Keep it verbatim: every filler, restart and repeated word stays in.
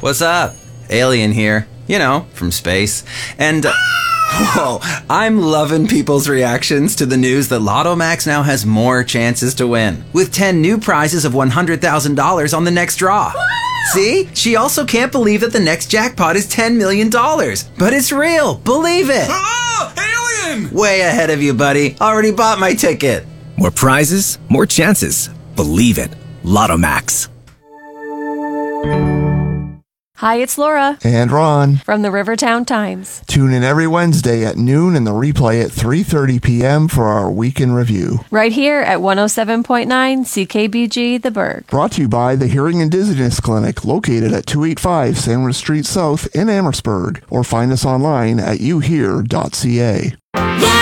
What's up? Alien here. You know, from space. And, uh, whoa, I'm loving people's reactions to the news that Lotto Max now has more chances to win, with ten new prizes of one hundred thousand dollars on the next draw. See? She also can't believe that the next jackpot is ten million dollars. But it's real. Believe it. Ah, alien! Way ahead of you, buddy. Already bought my ticket. More prizes, more chances. Believe it. Lotto Max. Hi, it's Laura. And Ron. From the Rivertown Times. Tune in every Wednesday at noon and the replay at three thirty p.m. for our Week in Review. Right here at one oh seven point nine C K B G The Berg. Brought to you by the Hearing and Dizziness Clinic, located at two eighty-five Sandwich Street South in Amherstburg. Or find us online at you hear dot c a.